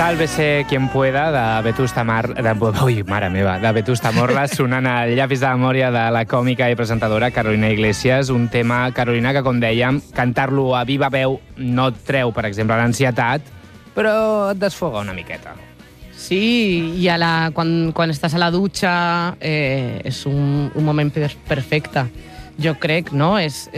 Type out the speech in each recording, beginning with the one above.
Sálvese quien pueda, de Vetusta de Vetusta Morla, sonant el llapis de memòria de la còmica i presentadora Carolina Iglesias, un tema, Carolina, que, com dèiem, cantar-lo a viva veu no et treu, per exemple, l'ansietat, però et desfoga una miqueta. Sí, i quan estàs a la dutxa és un moment perfecte. Jo crec, no? És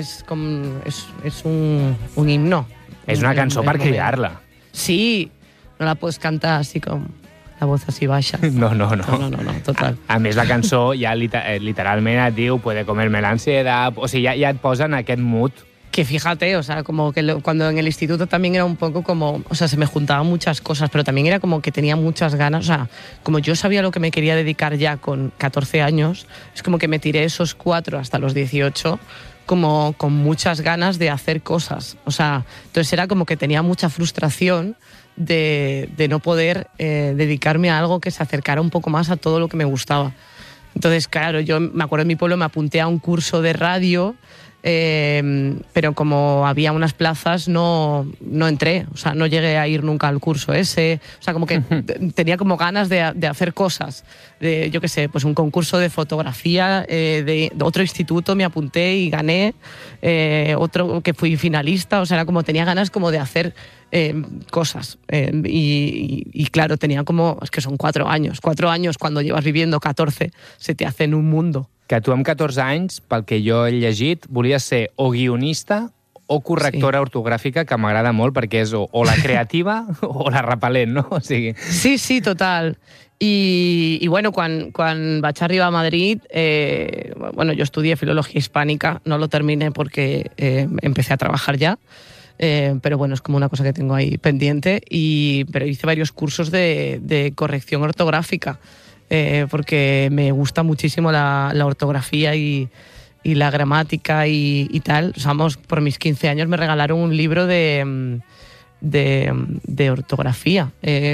un himno. És una cançó per cridar-la. Sí, no la pots cantar així com la voz así baixa. No, total. A més, la cançó ja literalment et diu puede comerme la ansiedad, o sigui, ja et posa en aquest mood. Que fíjate, o sea, como que cuando en el instituto también era un poco como, o sea, se me juntaban muchas cosas, pero también era como que tenía muchas ganas, o sea, como yo sabía lo que me quería dedicar ya con 14 años, es como que me tiré esos 4 hasta los 18 como con muchas ganas de hacer cosas, o sea, entonces era como que tenía mucha frustración de no poder dedicarme a algo que se acercara un poco más a todo lo que me gustaba. Entonces, claro, yo me acuerdo en mi pueblo me apunté a un curso de radio, pero como había unas plazas no entré, o sea, no llegué a ir nunca al curso ese, o sea, como que tenía como ganas de hacer cosas, yo qué sé, pues un concurso de fotografía de otro instituto me apunté y gané, otro que fui finalista, o sea, era como tenía ganas como de hacer cosas, y claro, tenía como, es que son 4 años cuando llevas viviendo 14 se te hacen un mundo. Que tu amb 14 anys, pel que jo he llegit, volies ser o guionista o correctora ortogràfica, que m'agrada molt perquè és o la creativa o la repel·lent, no? O sigui... Sí, total. Y bueno, quan vaig arribar a Madrid, bueno, yo estudié filología hispánica, no lo terminé porque empecé a trabajar ya, pero bueno, es como una cosa que tengo ahí pendiente, pero hice varios cursos de corrección ortográfica, porque me gusta muchísimo la ortografía y la gramática y tal. O sea, por mis 15 años me regalaron un libro de ortografía.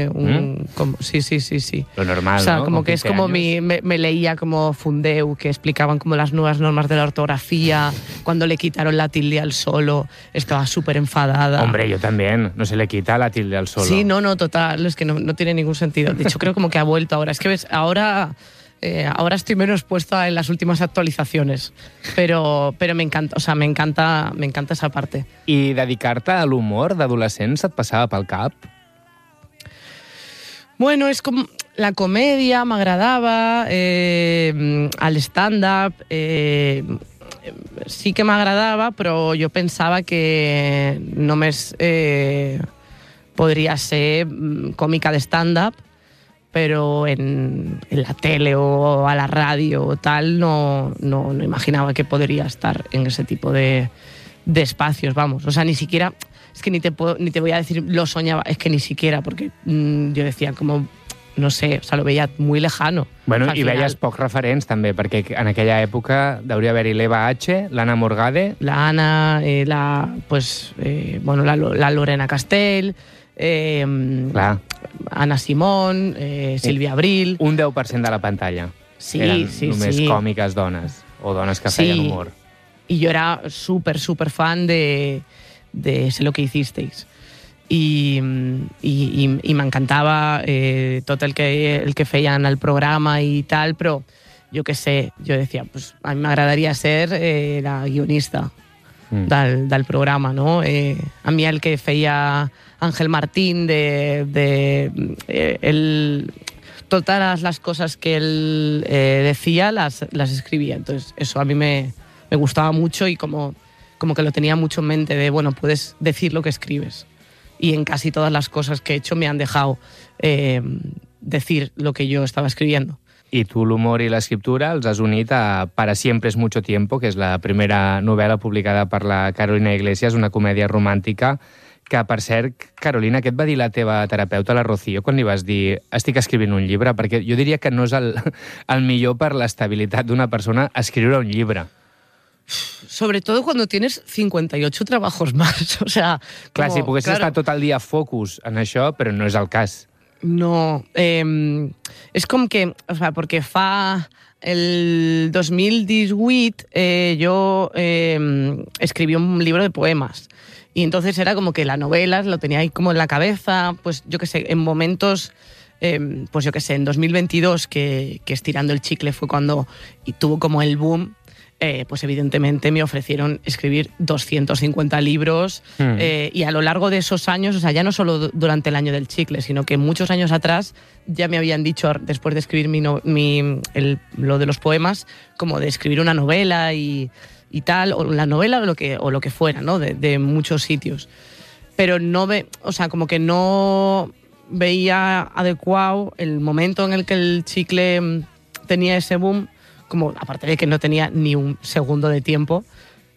Sí. Lo normal, o sea, ¿no? como que es como me leía como Fundeu, que explicaban como las nuevas normas de la ortografía, cuando le quitaron la tilde al solo, estaba súper enfadada. Hombre, yo también, no se le quita la tilde al solo. Sí, no, total, es que no tiene ningún sentido. De hecho, creo como que ha vuelto ahora. Es que ves, ahora estoy menos puesta en las últimas actualizaciones, pero me encanta, o sea, me encanta esa parte. I dedicar-te a l'humor d'adolescent se't passava pel cap? Bueno, es como la comedia m'agradava, el stand-up sí que m'agradava, però jo pensava que només podria ser còmica de stand-up, pero en la tele o a la radio o tal no imaginaba que podría estar en ese tipo de espacios, vamos. O sea, ni siquiera, es que ni te voy a decir lo soñaba, es que ni siquiera, porque yo decía como, no sé, o sea, lo veía muy lejano. Bueno, i veies pocs referents també, perquè en aquella època hauria d'haver-hi l'Eva H, l'Anna Morgade... La Lorena Castell... Anna Simón, Sílvia Abril... Un 10% de la pantalla. Sí, eren sí, només còmiques dones, o dones que feien humor. Y yo era súper fan de Sé lo que hicisteis. Y me encantaba tot el que feien al programa y tal, però jo què sé, jo decía, pues a mí m'agradaria ser la guionista del programa, no? A mi el que feia Ángel Martín todas las cosas que él decía las escribía, entonces eso a mí me gustaba mucho y como que lo tenía mucho en mente de, bueno, puedes decir lo que escribes, y en casi todas las cosas que he hecho me han dejado decir lo que yo estaba escribiendo. I tu l'humor i l'escriptura els has unit a Para siempre es mucho tiempo, que és la primera novel·la publicada per la Carolina Iglesias, una comèdia romàntica que, per cert, Carolina, què et va dir la teva terapeuta, la Rocío, quan li vas dir estic escrivint un llibre? Perquè jo diria que no és el millor per l'estabilitat d'una persona escriure un llibre. Sobre todo cuando tienes 58 trabajos más, o sea... Clar, si poguessis estar tot el dia focus en això, però no és el cas. No, és com que, o sea, perquè fa el 2018 yo escribí un libro de poemas Y entonces era como que la novela lo tenía ahí como en la cabeza, pues yo qué sé, en momentos, pues yo qué sé, en 2022, que Estirando el Chicle fue cuando y tuvo como el boom, pues evidentemente me ofrecieron escribir 250 libros y a lo largo de esos años, o sea, ya no solo durante el año del chicle, sino que muchos años atrás ya me habían dicho, después de escribir lo de los poemas, como de escribir una novela y tal, o la novela o lo que fuera, ¿no? De muchos sitios. Pero o sea, como que no veía adecuado el momento en el que el chicle tenía ese boom, como aparte de que no tenía ni un segundo de tiempo,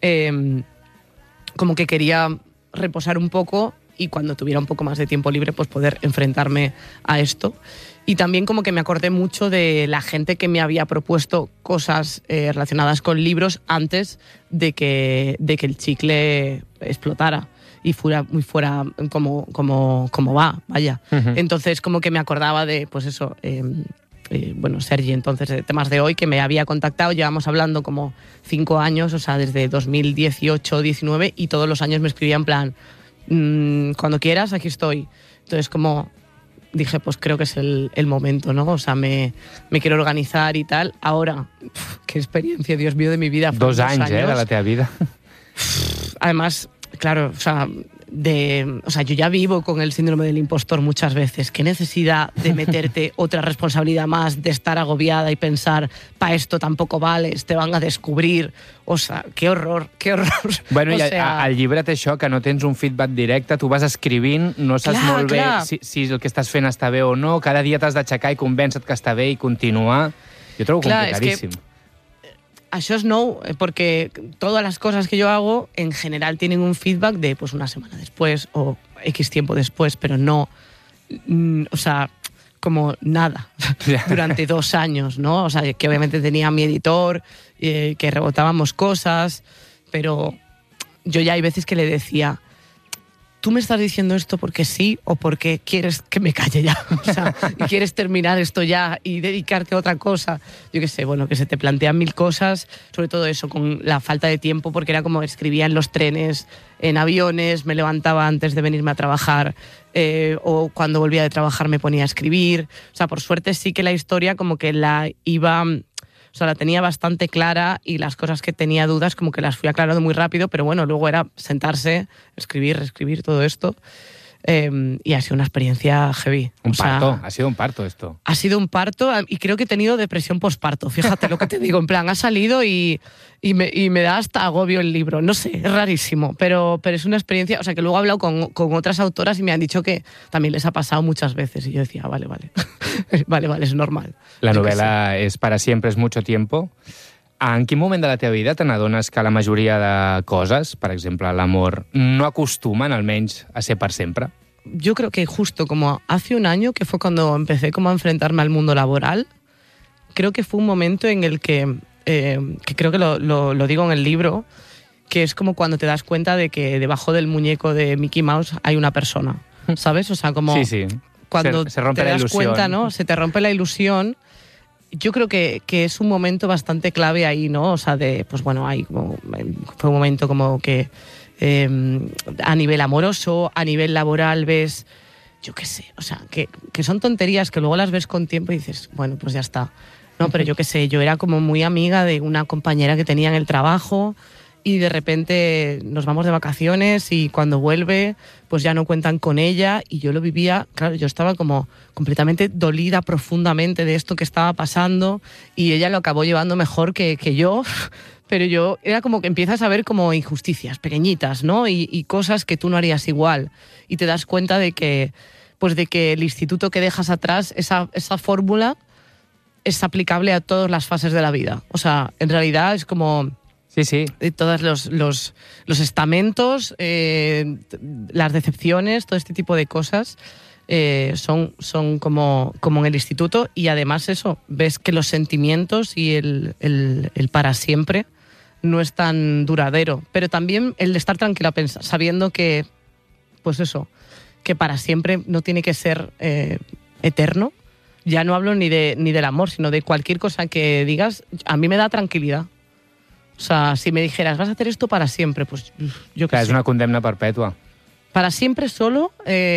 como que quería reposar un poco y cuando tuviera un poco más de tiempo libre pues poder enfrentarme a esto. Y también como que me acordé mucho de la gente que me había propuesto cosas relacionadas con libros antes de que el chicle explotara y fuera como va, vaya. Uh-huh. Entonces como que me acordaba de, pues eso, bueno, Sergi, entonces, de Temas de Hoy, que me había contactado, llevamos hablando como 5 años, o sea, desde 2018-19, y todos los años me escribía en plan, cuando quieras, aquí estoy. Entonces, como dije, pues creo que es el momento, ¿no? O sea, me quiero organizar y tal. Ahora, qué experiencia, Dios mío, de mi vida. 2 anys, de la teva vida. Además, claro, o sea, yo ya vivo con el síndrome del impostor muchas veces. ¿Qué necesidad de meterte otra responsabilidad más, de estar agobiada y pensar, pa' esto tampoco vales, te van a descobrir? O sea, qué horror, qué horror. Bueno, i al llibre té això, que no tens un feedback directe, tu vas escrivint, no saps molt bé si el que estàs fent està bé o no, cada dia t'has d'aixecar i convèncer que està bé i continuar. Jo trobo complicadíssim. Això es nou, porque todas las cosas que yo hago en general tienen un feedback de pues una semana después o X tiempo después, pero no, o sea, como nada, durante 2 años, ¿no? O sea, que obviamente tenía mi editor, que rebotábamos cosas, pero yo ya hay veces que le decía, ¿tú me estás diciendo esto porque sí o porque quieres que me calle ya? O sea, y quieres terminar esto ya y dedicarte a otra cosa. Yo qué sé, bueno, que se te plantean 1000 cosas, sobre todo eso, con la falta de tiempo, porque era como escribía en los trenes, en aviones, me levantaba antes de venirme a trabajar, o cuando volvía de trabajar me ponía a escribir. O sea, por suerte sí que la historia como que la tenía bastante clara y las cosas que tenía dudas como que las fui aclarando muy rápido, pero bueno, luego era sentarse, escribir, reescribir todo esto y ha sido una experiencia heavy. Ha sido un parto esto. Ha sido un parto y creo que he tenido depresión posparto, fíjate lo que te digo, en plan, ha salido y me da hasta agobio el libro, no sé, es rarísimo, pero es una experiencia, o sea, que luego he hablado con otras autoras y me han dicho que también les ha pasado muchas veces y yo decía, vale, vale, es normal. La novel·la és para siempre, es mucho tiempo. En quin moment de la teva vida te n'adones que la majoria de coses, per exemple l'amor, no acostumen almenys a ser per sempre? Yo creo que justo como hace un año, que fue cuando empecé como a enfrentarme al mundo laboral, creo que fue un momento en el que creo que lo digo en el libro, que es como cuando te das cuenta de que debajo del muñeco de Mickey Mouse hay una persona, ¿sabes? O sea, como sí. Cuando se rompe te das la ilusión. cuenta, ¿no? Se te rompe la ilusión. Yo creo que es un momento bastante clave ahí, ¿no? O sea, pues bueno, fue un momento como que a nivel amoroso, a nivel laboral ves, yo qué sé, o sea, que son tonterías que luego las ves con tiempo y dices, bueno, pues ya está. No, pero yo qué sé, yo era como muy amiga de una compañera que tenía en el trabajo y de repente nos vamos de vacaciones y cuando vuelve pues ya no cuentan con ella y yo lo vivía, claro, yo estaba como completamente dolida profundamente de esto que estaba pasando y ella lo acabó llevando mejor que yo, pero yo era como que empiezas a ver como injusticias pequeñitas, ¿no? Y cosas que tú no harías igual y te das cuenta de que el instituto que dejas atrás, esa fórmula es aplicable a todas las fases de la vida. O sea, en realidad es como... Sí. Todos los estamentos, las decepciones, todo este tipo de cosas son como en el instituto y además eso, ves que los sentimientos y el para siempre no es tan duradero, pero también el de estar tranquila sabiendo que, pues eso, que para siempre no tiene que ser eterno. Ya no hablo ni del amor, sino de cualquier cosa que digas, a mí me da tranquilidad. O sea, si me dijeras, vas a hacer esto para siempre, pues yo qué Clar, sé. és una condemna perpètua. Para siempre solo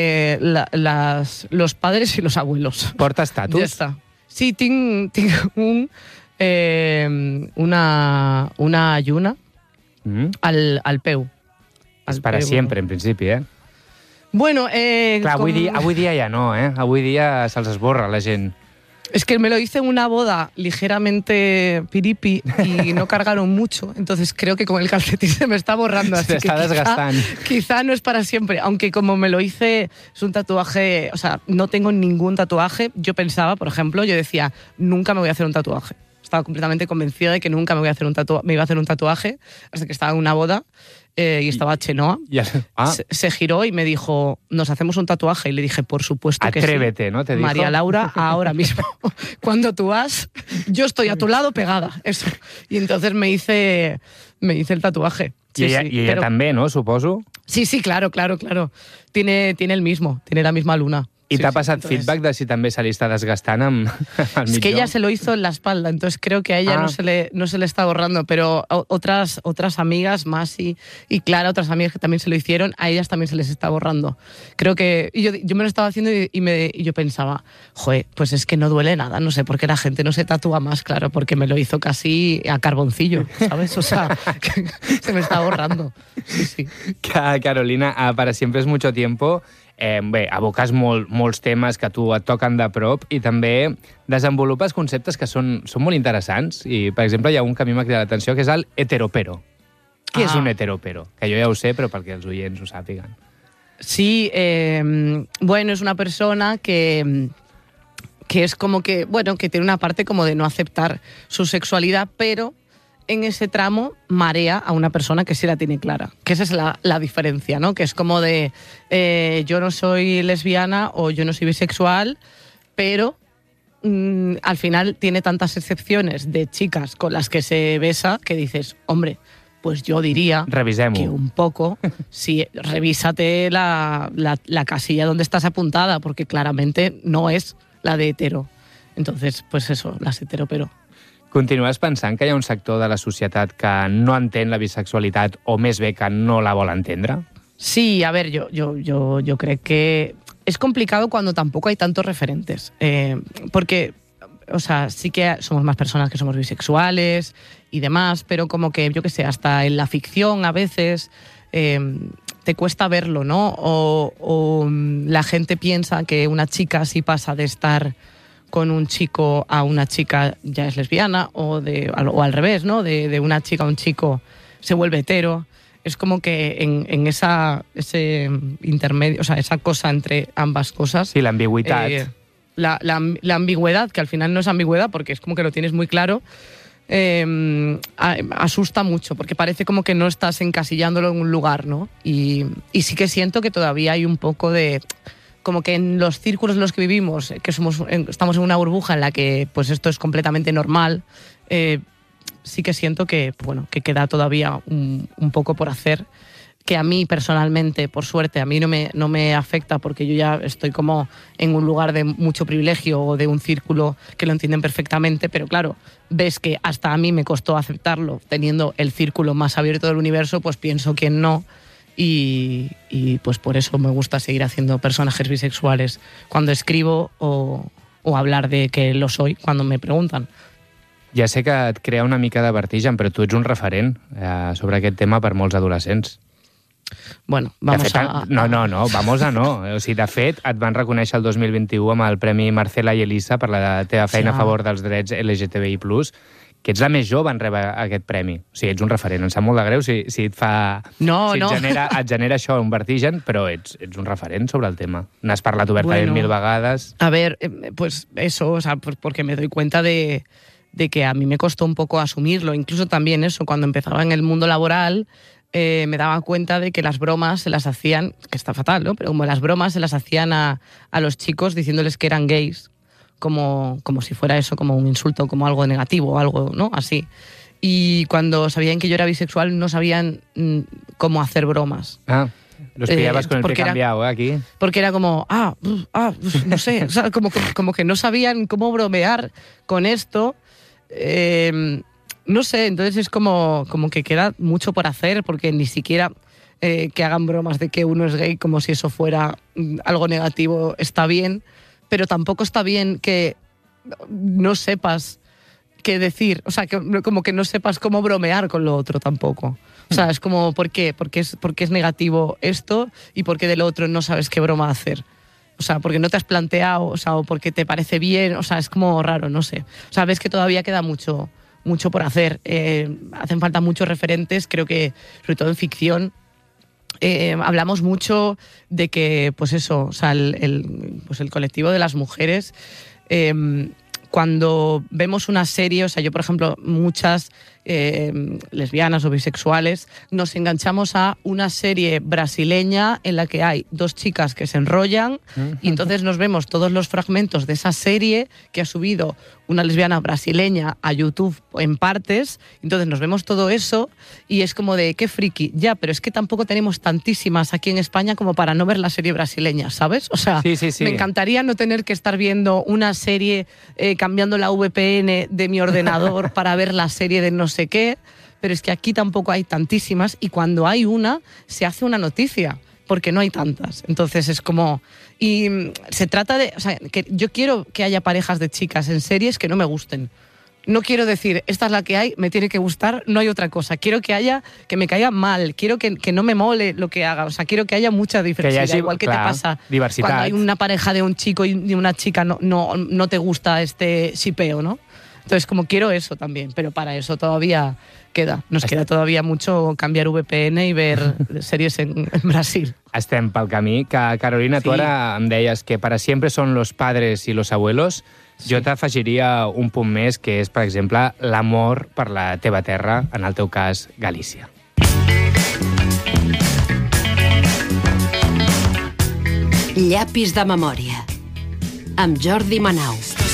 los padres y los abuelos. Porta Ja estatus? està. Sí, tinc una lluna al peu. És per a sempre, en principi, eh? Bueno, Clar, avui dia ja no, eh? Avui dia se'ls esborra la gent. Es que me lo hice en una boda ligeramente piripi y no cargaron mucho, entonces creo que con el calcetín se me está borrando. Se así está que desgastando. Quizá no es para siempre, aunque como me lo hice, es un tatuaje, o sea, no tengo ningún tatuaje. Yo pensaba, por ejemplo, yo decía, nunca me voy a hacer un tatuaje. Estaba completamente convencida de que nunca me iba a hacer un tatuaje hasta que estaba en una boda y estaba Chenoa. Se giró y me dijo, nos hacemos un tatuaje. Y le dije, por supuesto que sí. Atrévete, ¿no? Te dijo. María Laura, ahora mismo. Cuando tú vas, yo estoy a tu lado pegada. Eso. Y entonces me hice el tatuaje. Sí, I ella pero... també, no? Suposo. Sí, claro. Tiene el mismo, tiene la misma luna. I t'ha passat feedback de si també se li està desgastant al mitjó? Es que ella se lo hizo en la espalda, entonces creo que a ella no se le está borrando, pero otras amigas, Masi y Clara, otras amigas que también se lo hicieron, a ellas también se les está borrando. Creo que yo me lo estaba haciendo y yo pensaba, joder, pues es que no duele nada, no sé por qué la gente no se tatúa más, claro, porque me lo hizo casi a carboncillo, ¿sabes? O sea, que se me está borrando. Sí. Carolina, para siempre es mucho tiempo. Bé, aboques molts temes que a tu et toquen de prop i també desenvolupes conceptes que són molt interessants. I, per exemple, hi ha un que a mi m'ha cridat l'atenció, que és el heteropero. Què és un heteropero? Que jo ja ho sé, però perquè els oients ho sàpiguen. Sí, bueno, es una persona que es como que, bueno, que tiene una parte como de no aceptar su sexualidad, pero en ese tramo marea a una persona que sí la tiene clara. Que esa es la diferencia, ¿no? Que es como de yo no soy lesbiana o yo no soy bisexual, pero al final tiene tantas excepciones de chicas con las que se besa que dices, hombre, pues yo diría que un poco, sí, revísate la casilla donde estás apuntada, porque claramente no es la de hetero. Entonces, pues eso, las heteropero. Continues pensant que hi ha un sector de la societat que no entén la bisexualitat o més bé que no la vol entendre? Sí, a ver, yo creo que es complicado cuando tampoco hay tantos referentes. Porque, o sea, sí que somos más personas que somos bisexuales y demás, pero como que, yo qué sé, hasta en la ficción a veces te cuesta verlo, ¿no? O la gente piensa que una chica sí pasa de estar con un chico a una chica ya es lesbiana o al revés, ¿no? De una chica a un chico se vuelve hetero. Es como que en ese intermedio, o sea, esa cosa entre ambas cosas. Sí, la ambigüedad. La ambigüedad, que al final no es ambigüedad porque es como que lo tienes muy claro, asusta mucho porque parece como que no estás encasillándolo en un lugar, ¿no? Y sí que siento que todavía hay un poco de... como que en los círculos en los que vivimos, que estamos en una burbuja en la que pues esto es completamente normal, sí que siento que, bueno, que queda todavía un poco por hacer, que a mí personalmente, por suerte, a mí no me afecta porque yo ya estoy como en un lugar de mucho privilegio o de un círculo que lo entienden perfectamente, pero claro, ves que hasta a mí me costó aceptarlo teniendo el círculo más abierto del universo, pues pienso que no. Y pues por eso me gusta seguir haciendo personajes bisexuales cuando escribo o hablar de que lo soy cuando me preguntan. Ja sé que et crea una mica de vertigen, però tu ets un referent sobre aquest tema per molts adolescents. Bueno, vamos fet, a... No, vamos a no. O sigui, de fet, et van reconèixer el 2021 amb el Premi Marcela i Elisa per la teva feina a favor dels drets LGTBI+, que ets la més jove en rebre aquest premi. O sigui, ets un referent. Em sap molt de greu si et fa... et genera això un vertigen, però ets un referent sobre el tema. N'has parlat obertament 1000 vegades. A ver, pues eso, o sea, porque me doy cuenta de que a mí me costó un poco asumirlo. Incluso también eso, cuando empezaba en el mundo laboral, me daba cuenta de que las bromas se las hacían, que está fatal, ¿no? Pero como las bromas se las hacían a los chicos diciéndoles que eran gays, como si fuera eso, como un insulto, como algo negativo, algo, ¿no? Así. Y cuando sabían que yo era bisexual, no sabían cómo hacer bromas. Los pillabas con el pie cambiado, aquí. Porque era como, no sé, o sea, como que no sabían cómo bromear con esto. no sé, entonces es como que queda mucho por hacer, porque ni siquiera que hagan bromas de que uno es gay como si eso fuera algo negativo está bien, pero tampoco está bien que no sepas qué decir, o sea, como que no sepas cómo bromear con lo otro tampoco. O sea, es como, ¿por qué? ¿Por qué es negativo esto y por qué del otro no sabes qué broma hacer? O sea, porque no te has planteado, o sea, o porque te parece bien, o sea, es como raro, no sé. O sea, ves que todavía queda mucho por hacer. Hacen falta muchos referentes, creo que, sobre todo en ficción, hablamos mucho de que, pues eso, o sea, el colectivo de las mujeres, cuando vemos una serie, o sea, yo, por ejemplo, muchas lesbianas o bisexuales, nos enganchamos a una serie brasileña en la que hay dos chicas que se enrollan y entonces nos vemos todos los fragmentos de esa serie que ha subido una lesbiana brasileña a YouTube en partes, entonces nos vemos todo eso y es como de, qué friki, ya, pero es que tampoco tenemos tantísimas aquí en España como para no ver la serie brasileña, ¿sabes? O sea, sí. Me encantaría no tener que estar viendo una serie cambiando la VPN de mi ordenador para ver la serie de no sé qué, pero es que aquí tampoco hay tantísimas y cuando hay una, se hace una noticia, porque no hay tantas. Entonces es como... Y se trata de... O sea, que yo quiero que haya parejas de chicas en series que no me gusten. No quiero decir, esta es la que hay, me tiene que gustar, no hay otra cosa. Quiero que haya, que me caiga mal, quiero que no me mole lo que haga. O sea, quiero que haya mucha diversidad. Igual que te pasa diversidad. Cuando hay una pareja de un chico y de una chica, no te gusta este shipeo, ¿no? Entonces, como quiero eso también, pero para eso todavía nos queda todavía mucho cambiar VPN i ver series en Brasil. Estem pel camí. Carolina, sí. Tu ara em deies que para siempre son los padres y los abuelos. Sí. Jo t'afegiria un punt més, que és, per exemple, l'amor per la teva terra, en el teu cas, Galícia. Llapis de memòria, amb Jordi Manau.